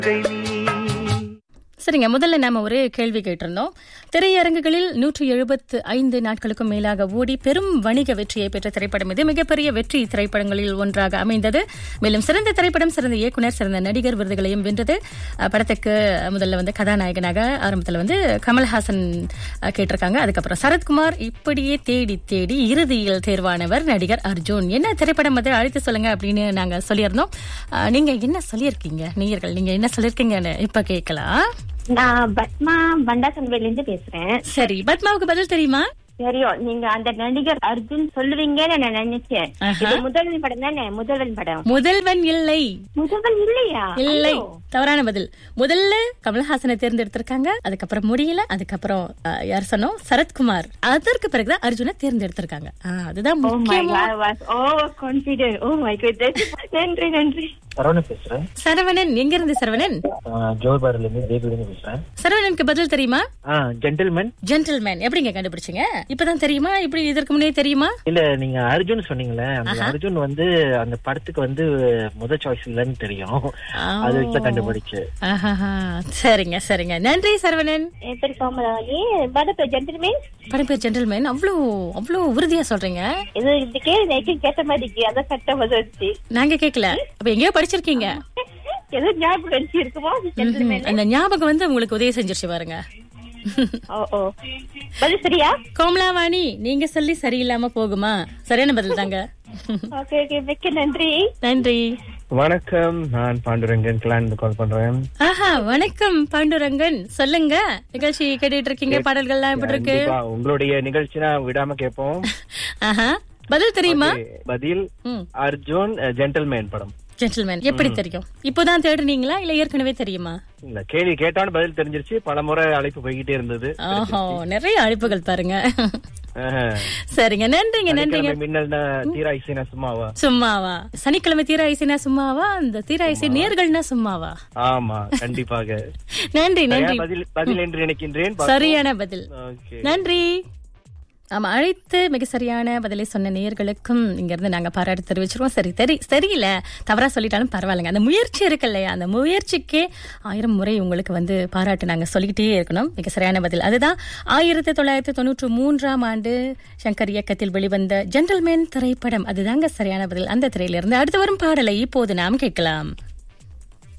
சரிங்க, முதல்ல நாம ஒரு கேள்வி கேட்டிருந்தோம். திரையரங்குகளில் 175 நாட்களுக்கும் மேலாக ஓடி பெரும் வணிக வெற்றியை பெற்ற திரைப்படம் இது. மிகப்பெரிய வெற்றி திரைப்படங்களில் ஒன்றாக அமைந்தது. மேலும் சிறந்த திரைப்படம், சிறந்த இயக்குனர், சிறந்த நடிகர் விருதுகளையும் வென்றது. படத்துக்கு முதல்ல கதாநாயகனாக ஆரம்பத்தில் கமல்ஹாசன் கேட்டிருக்காங்க. அதுக்கப்புறம் சரத்குமார். இப்படியே தேடி தேடி இறுதியில் தேர்வானவர் நடிகர் அர்ஜுன். என்ன திரைப்படம் அது, அழைத்து சொல்லுங்க அப்படின்னு நாங்க சொல்லியிருந்தோம். நீங்க என்ன சொல்லியிருக்கீங்க நேயர்கள், நீங்க என்ன சொல்லியிருக்கீங்கன்னு இப்ப கேட்கலாம். நான் பத்மா பண்டாசன்வேல இருந்து பேசுறேன். சரி, பத்மாவுக்கு பதில் தெரியுமா? தெரியும். நீங்க அந்த நடிகர் அர்ஜுன் சொல்லுவீங்கன்னு நான் நினைச்சேன். இது முதல்வன் படம் தானே? முதல்வன் படம். முதல்வன் இல்லை. முதல்வன் இல்லையா? இல்லை, தவறான பதில். முதல்ல கமல்ஹாசனை தேர்ந்தெடுத்திருக்காங்க, அதுக்கப்புறம் முடியல, அதுக்கப்புறம் யார் சொன்னோம், சரத்குமார். அதற்கு பிறகுதான் அர்ஜுனை தேர்ந்தெடுத்திருக்காங்க. அதுதான் நன்றி நன்றி. சரவணன் பேசுறேன். சரவணன், எங்க இருந்து சரவணன்? ஜோர்பார்ல இருந்து தேவிலிருந்து பேசுறேன். சரவணனுக்கு பதில் தெரியுமா? ஜென்டில்மேன். ஜென்டில்மேன் எப்படிங்க கண்டுபிடிச்சீங்க? இப்பதான் தெரியுமா? இப்படி இதற்கு முன்னே தெரியுமா? இல்ல, நீங்க அர்ஜுன் சொன்னீங்களே, அந்த அர்ஜுன் அந்த படத்துக்கு முதல் சாய்ஸ் இல்லன்னு தெரியும். அது வச்சு கண்டுபிடிச்சு. சரிங்க சரிங்க, நன்றி சரவணன். படம் பேர் ஜென்டில்மேன். அவ்வளவு உறுதியா சொல்றீங்க. கேட்ட மாதிரி அதான் கட்ட வந்துச்சு. நாங்க கேட்கல. அப்ப எங்கேயோ படிச்சிருக்கீங்க. அந்த ஞாபகம் உங்களுக்கு உதவி செஞ்சிருச்சு பாருங்க. சரியா? கோமலாவாணி, நீங்க சொல்லி சரியில்லாம போகுமா? சரியான பதில் தாங்க. நன்றி நன்றி. வணக்கம், நான் பாண்டுரங்கன் கிளான் கால் பண்றேன். வணக்கம் பாண்டுரங்கன், சொல்லுங்க. நிகழ்ச்சி கேட்டுட்டு இருக்கீங்க, பாடல்கள்லாம் எப்படி இருக்கு? உங்களுடைய நிகழ்ச்சினா விடாம கேட்போம். பதில் தெரியுமா? பதில் அர்ஜுன் ஜென்டில்மேன் படம். ஜென்டில்மேன் எப்படி தெரியும்? இப்போதான் தேடுனீங்களா இல்ல ஏற்கனவே தெரியுமா? இல்ல, கேள்வி கேட்டாலும் பதில் தெரிஞ்சிருச்சு. பல முறை அழைப்பு போய்கிட்டே இருந்தது. நிறைய அழைப்புகள் பாருங்க. சரிங்க, நன்றிங்க நன்றிங்க. தீரா இசைனா சும்மாவா? சும்மாவா? சனிக்கிழமை தீரா இசைனா சும்மாவா? அந்த தீரா இசை நேர்கள்னா சும்மாவா? ஆமா, கண்டிப்பாக. நன்றி நன்றி. பதில் என்று நினைக்கின்றேன். சரியான பதில். நன்றி. ஆமா, அழைத்து மிக சரியான பதிலை சொன்ன நேயர்களுக்கும் இங்க இருந்து நாங்க பாராட்டு தெரிவிச்சிருவோம். சரியில்ல, தவறா சொல்லிட்டாலும் பரவாயில்லைங்க. அந்த முயற்சி இருக்கு இல்லையா, அந்த முயற்சிக்கே 1000 முறை உங்களுக்கு பாராட்டு நாங்க சொல்லிக்கிட்டே இருக்கணும். மிக சரியான பதில் அதுதான். 1993ஆம் ஆண்டு சங்கர் இயக்கத்தில் வெளிவந்த ஜென்டில்மேன் திரைப்படம். அதுதாங்க சரியான பதில். அந்த திரையிலிருந்து அடுத்து வரும் பாடலை இப்போது நாம் கேட்கலாம்.